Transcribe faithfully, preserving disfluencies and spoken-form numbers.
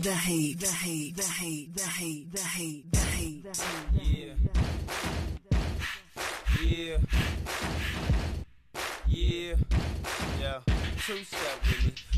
the hate, the hate, the hate, the hate, the hate, the hate, the hate. Yeah. Yeah. Yeah. Two step with me.